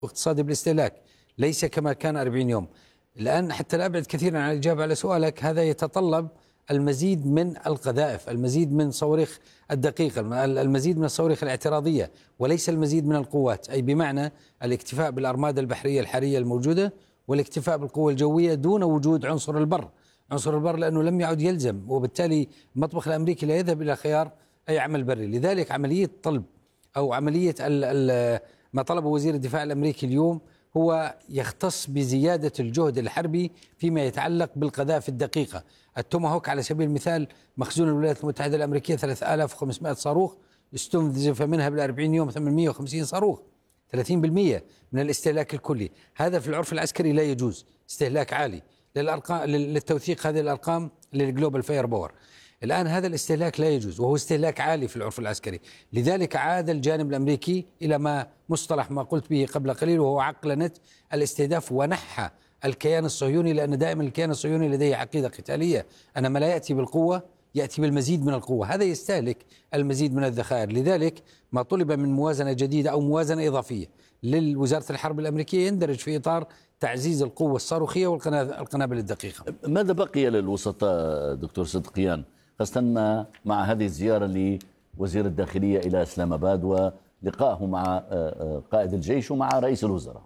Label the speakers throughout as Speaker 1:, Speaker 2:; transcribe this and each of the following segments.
Speaker 1: واقتصادي بالاستهلاك، ليس كما كان 40 يوم. الآن حتى لا أبعد كثيرا عن الإجابة على سؤالك، هذا يتطلب المزيد من القذائف، المزيد من صواريخ الدقيقة، المزيد من الصواريخ الاعتراضية، وليس المزيد من القوات، أي بمعنى الاكتفاء بالأرمادة البحرية الحالية الموجودة والاكتفاء بالقوة الجوية دون وجود عنصر البر. عنصر البر لأنه لم يعد يلزم، وبالتالي المطبخ الأمريكي لا يذهب إلى خيار أي عمل بري. لذلك عملية طلب أو عملية ما طلبه وزير الدفاع الأمريكي اليوم هو يختص بزيادة الجهد الحربي فيما يتعلق بالقذائف الدقيقة. التوماهوك على سبيل المثال مخزون الولايات المتحدة الأمريكية 3500 صاروخ، استنزف منها بال40 يوم 850 صاروخ، 30% من الاستهلاك الكلي. هذا في العرف العسكري لا يجوز، استهلاك عالي. للتوثيق هذه الأرقام للجلوبال فاير باور، الآن هذا الاستهلاك لا يجوز، وهو استهلاك عالي في العرف العسكري. لذلك عاد الجانب الأمريكي إلى ما مصطلح ما قلت به قبل قليل، وهو عقلنة الاستهداف، ونحى الكيان الصهيوني، لأن دائما الكيان الصهيوني لديه عقيدة قتالية، أن ما لا يأتي بالقوة يأتي بالمزيد من القوة، هذا يستهلك المزيد من الذخائر. لذلك ما طلب من موازنة جديدة أو موازنة إضافية للوزارة الحرب الأمريكية يندرج في إطار تعزيز القوة الصاروخية والقنابل الدقيقة.
Speaker 2: ماذا بقي للوسطاء دكتور صدقيان، خاصة مع هذه الزيارة لوزير الداخلية إلى إسلام آباد ولقائه مع قائد الجيش ومع رئيس الوزراء؟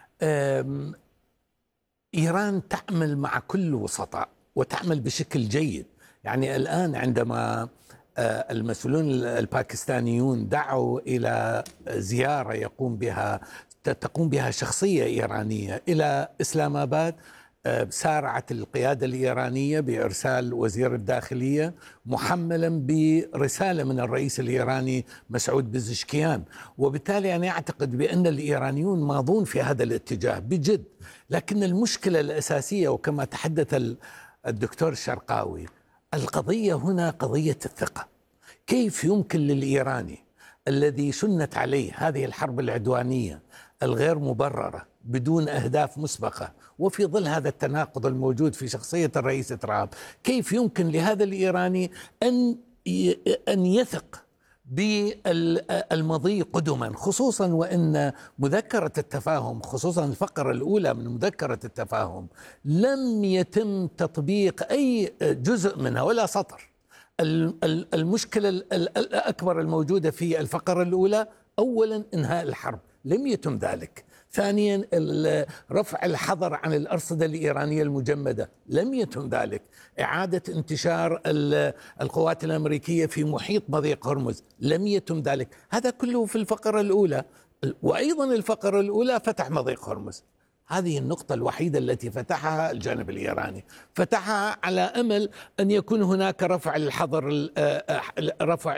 Speaker 3: إيران تعمل مع كل الوسطاء وتعمل بشكل جيد. يعني الآن عندما المسؤولون الباكستانيون دعوا إلى زيارة تقوم بها شخصية إيرانية إلى إسلام آباد، سارعت القيادة الإيرانية بإرسال وزير الداخلية محملا برسالة من الرئيس الإيراني مسعود بزشكيان، وبالتالي أنا أعتقد بأن الإيرانيون ماضون في هذا الاتجاه بجد. لكن المشكلة الأساسية، وكما تحدث الدكتور الشرقاوي، القضية هنا قضية الثقة. كيف يمكن للإيراني الذي شنت عليه هذه الحرب العدوانية الغير مبررة بدون أهداف مسبقة، وفي ظل هذا التناقض الموجود في شخصية الرئيس ترامب، كيف يمكن لهذا الإيراني أن يثق بالمضي قدما، خصوصا وأن مذكرة التفاهم، خصوصا الفقرة الأولى من مذكرة التفاهم، لم يتم تطبيق أي جزء منها ولا سطر. المشكلة الأكبر الموجودة في الفقرة الأولى، أولا إنهاء الحرب، لم يتم ذلك. ثانيا رفع الحظر عن الأرصدة الإيرانية المجمدة، لم يتم ذلك. إعادة انتشار القوات الأمريكية في محيط مضيق هرمز، لم يتم ذلك. هذا كله في الفقرة الأولى. وأيضا الفقرة الأولى فتح مضيق هرمز، هذه النقطة الوحيدة التي فتحها الجانب الإيراني، فتحها على أمل أن يكون هناك رفع الحظر، رفع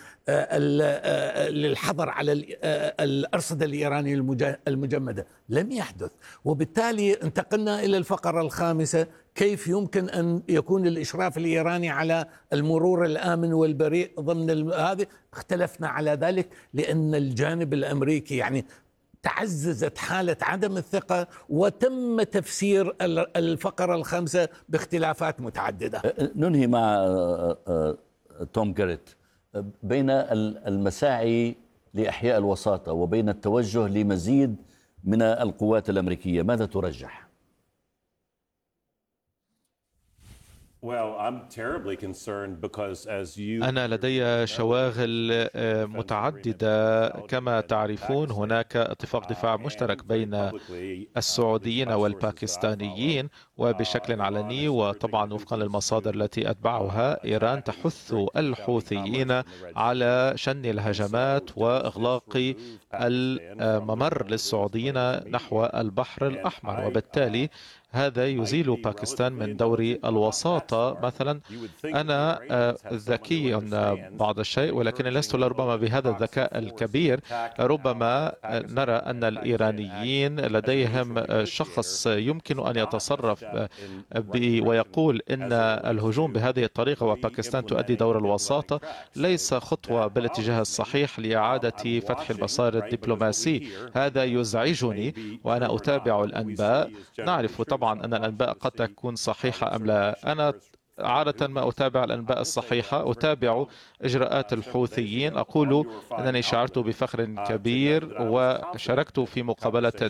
Speaker 3: للحظر على الأرصدة الإيرانية المجمدة، لم يحدث. وبالتالي انتقلنا إلى الفقرة الخامسة، كيف يمكن أن يكون الإشراف الإيراني على المرور الآمن والبريء ضمن هذه؟ اختلفنا على ذلك لأن الجانب الأمريكي يعني تعززت حالة عدم الثقة، وتم تفسير الفقرة الخامسة باختلافات متعددة.
Speaker 2: ننهي مع توم جاريت، بين المساعي لإحياء الوساطة وبين التوجه لمزيد من القوات الأمريكية، ماذا ترجح؟
Speaker 4: أنا لدي شواغل متعددة. كما تعرفون هناك اتفاق دفاع مشترك بين السعوديين والباكستانيين، وبشكل علني وطبعا وفقا للمصادر التي أتبعها، إيران تحث الحوثيين على شن الهجمات وإغلاق الممر للسعوديين نحو البحر الأحمر، وبالتالي هذا يزيل باكستان من دور الوساطة. مثلا أنا ذكي بعض الشيء، ولكن لست لربما بهذا الذكاء الكبير. ربما نرى أن الإيرانيين لديهم شخص يمكن أن يتصرف ويقول إن الهجوم بهذه الطريقة وباكستان تؤدي دور الوساطة ليس خطوة بالاتجاه الصحيح لإعادة فتح المسار الدبلوماسي. هذا يزعجني وأنا أتابع الأنباء. نعرف طبعا أن الأنباء قد تكون صحيحة أم لا. أنا عادة ما أتابع الأنباء الصحيحة، أتابع إجراءات الحوثيين. أقول أنني شعرت بفخر كبير وشاركت في مقابلة